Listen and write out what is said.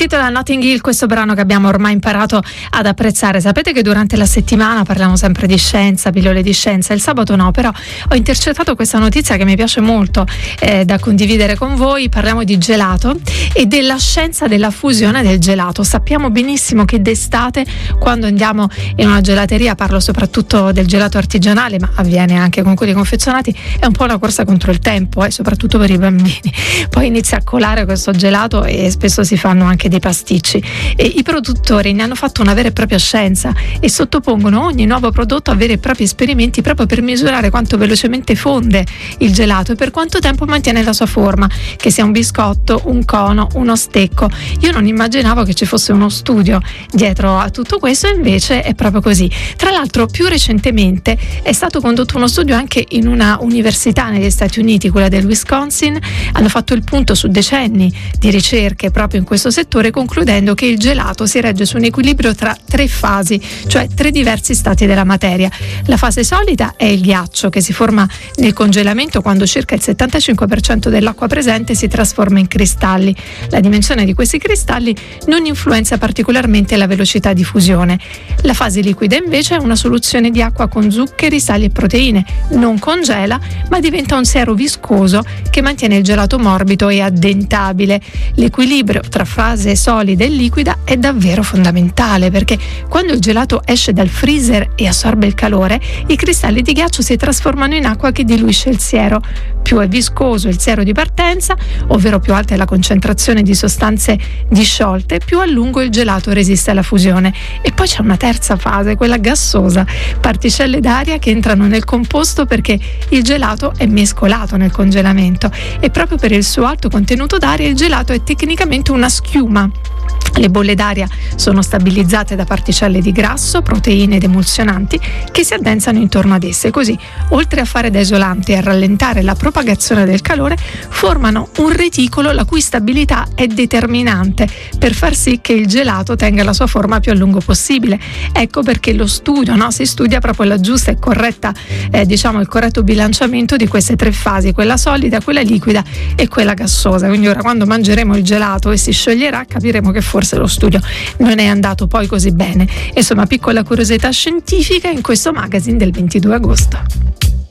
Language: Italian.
intitola Notting Hill, questo brano che abbiamo ormai imparato ad apprezzare. Sapete che durante la settimana parliamo sempre di scienza, pillole di scienza, il sabato no, però ho intercettato questa notizia che mi piace molto da condividere con voi. Parliamo di gelato e della scienza della fusione del gelato. Sappiamo benissimo che d'estate, quando andiamo in una gelateria, parlo soprattutto del gelato artigianale, ma avviene anche con quelli confezionati, è un po' una corsa contro il tempo, soprattutto per i bambini. Poi inizia a colare questo gelato e spesso si fanno anche dei pasticci, e i produttori ne hanno fatto una vera e propria scienza e sottopongono ogni nuovo prodotto a veri e propri esperimenti proprio per misurare quanto velocemente fonde il gelato e per quanto tempo mantiene la sua forma, che sia un biscotto, un cono, uno stecco. Io non immaginavo che ci fosse uno studio dietro a tutto questo, e invece è proprio così. Tra l'altro, più recentemente è stato condotto uno studio anche in una università negli Stati Uniti, quella del Wisconsin. Hanno fatto il punto su decenni di ricerche proprio in questo settore, concludendo che il gelato si regge su un equilibrio tra tre fasi, cioè tre diversi stati della materia. La fase solida è il ghiaccio, che si forma nel congelamento quando circa il 75% dell'acqua presente si trasforma in cristalli. La dimensione di questi cristalli non influenza particolarmente la velocità di fusione. La fase liquida invece è una soluzione di acqua con zuccheri, sali e proteine. Non congela, ma diventa un siero viscoso che mantiene il gelato morbido e addentabile. L'equilibrio tra fase solida e liquida è davvero fondamentale, perché quando il gelato esce dal freezer e assorbe il calore, i cristalli di ghiaccio si trasformano in acqua che diluisce il siero. Più è viscoso il siero di partenza, ovvero più alta è la concentrazione di sostanze disciolte, più a lungo il gelato resiste alla fusione. E poi c'è una terza fase, quella gassosa, particelle d'aria che entrano nel composto perché il gelato è mescolato nel congelamento, e proprio per il suo alto contenuto d'aria il gelato è tecnicamente una schiuma. Le bolle d'aria sono stabilizzate da particelle di grasso, proteine ed emulsionanti che si addensano intorno ad esse. Così, oltre a fare da isolante e a rallentare la propagazione del calore, formano un reticolo la cui stabilità è determinante per far sì che il gelato tenga la sua forma più a lungo possibile. Ecco perché lo studio, si studia proprio la giusta e corretta, il corretto bilanciamento di queste tre fasi, quella solida, quella liquida e quella gassosa. Quindi ora, quando mangeremo il gelato e si scioglierà, capiremo che forse lo studio non è andato poi così bene. Insomma, piccola curiosità scientifica in questo magazine del 22 agosto.